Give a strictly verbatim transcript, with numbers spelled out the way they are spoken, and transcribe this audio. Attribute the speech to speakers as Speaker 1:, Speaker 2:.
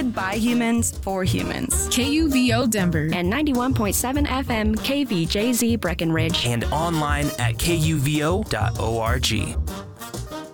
Speaker 1: Presented by humans for humans.
Speaker 2: K U V O Denver.
Speaker 3: And ninety-one point seven F M K V J Z Breckenridge.
Speaker 4: And online at K U V O dot org.